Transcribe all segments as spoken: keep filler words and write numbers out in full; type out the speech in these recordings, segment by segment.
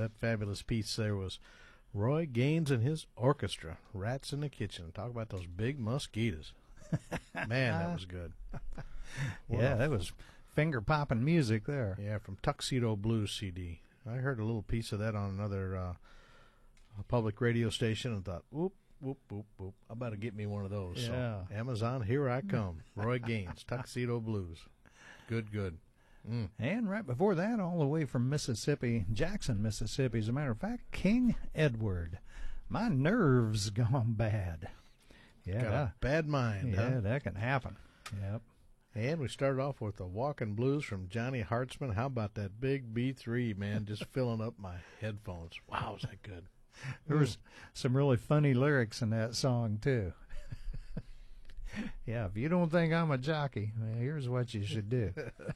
that fabulous piece there was Roy Gaines and his orchestra, Rats in the Kitchen. Talk about those big mosquitoes. Man, that was good. Yeah, that was finger-popping music there. Yeah, from Tuxedo Blues C D. I heard a little piece of that on another uh, public radio station and thought, whoop, whoop, whoop, whoop. I better get me one of those. Yeah. So, Amazon, here I come. Roy Gaines, Tuxedo Blues. Good, good. Mm. And right before that, all the way from Mississippi, Jackson, Mississippi, as a matter of fact, King Edward. My nerves gone bad. Yeah. Got a bad mind, Yeah, huh? that can happen. Yep. And we started off with the Walkin' Blues from Johnny Hartzman. How about that big B three, man, just filling up my headphones. Wow, is that good. There was some really funny lyrics in that song, too. Yeah, if you don't think I'm a jockey, well, here's what you should do.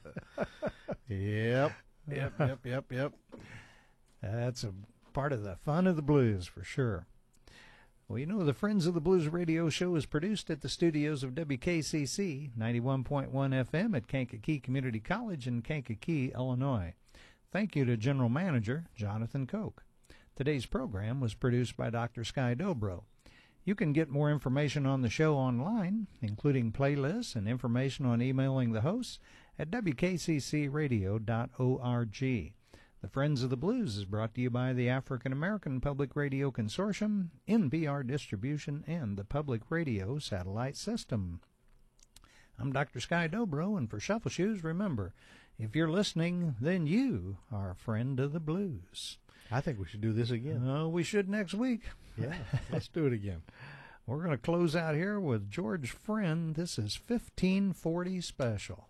Yep, yep, yep, yep, yep. That's a part of the fun of the blues, for sure. Well, you know, the Friends of the Blues radio show is produced at the studios of W K C C, ninety-one point one F M at Kankakee Community College in Kankakee, Illinois. Thank you to General Manager Jonathan Koch. Today's program was produced by Doctor Sky Dobro. You can get more information on the show online, including playlists and information on emailing the hosts at w k c c radio dot org. The Friends of the Blues is brought to you by the African American Public Radio Consortium, N P R Distribution, and the Public Radio Satellite System. I'm Doctor Sky Dobro, and for Shuffle Shoes, remember, if you're listening, then you are a friend of the blues. I think we should do this again. Oh, uh, we should next week. Yeah, let's do it again. We're going to close out here with George Friend. This is fifteen forty Special.